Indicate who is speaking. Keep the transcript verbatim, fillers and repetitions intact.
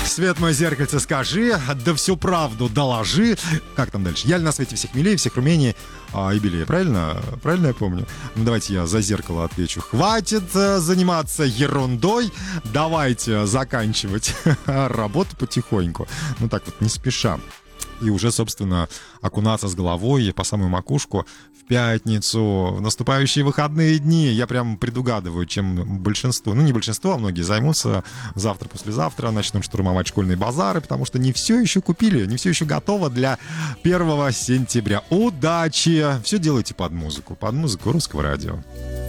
Speaker 1: Свет, мой зеркальце, скажи, да всю правду доложи. Как там дальше? Я ли на свете всех милее, всех румянее а, и белее, правильно? Правильно я помню? Ну, давайте я за зеркало отвечу. Хватит э, заниматься ерундой, давайте заканчивать работу потихоньку. Ну, так вот, не спеша. И уже, собственно, окунаться с головой по самую макушку в пятницу, в наступающие выходные дни. Я прям предугадываю, чем большинство, ну не большинство, а многие займутся завтра, послезавтра, начнут штурмовать школьные базары, потому что не все еще купили, не все еще готово для первого сентября. Удачи! Все делайте под музыку, под музыку Русского радио.